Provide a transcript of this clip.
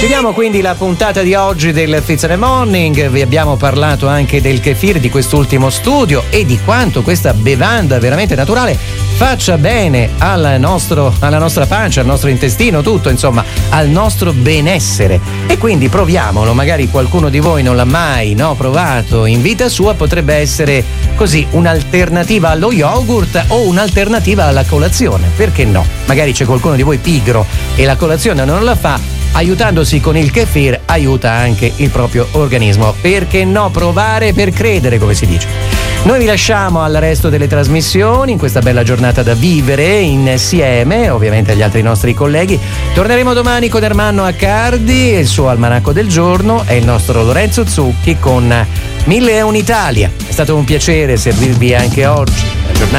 Chiudiamo quindi la puntata di oggi del Fizz and the Morning. Vi abbiamo parlato anche del kefir, di quest'ultimo studio e di quanto questa bevanda veramente naturale faccia bene alla nostra pancia, al nostro intestino, tutto, insomma, al nostro benessere. E quindi proviamolo, magari qualcuno di voi non l'ha mai provato in vita sua, potrebbe essere così un'alternativa allo yogurt o un'alternativa alla colazione, perché no? Magari c'è qualcuno di voi pigro e la colazione non la fa, aiutandosi con il kefir aiuta anche il proprio organismo. Perché no? Provare per credere, come si dice. Noi vi lasciamo al resto delle trasmissioni in questa bella giornata da vivere insieme, ovviamente agli altri nostri colleghi. Torneremo domani con Ermanno Accardi e il suo almanacco del giorno e il nostro Lorenzo Zucchi con 1001 Italia. È stato un piacere servirvi anche oggi. Buona giornata.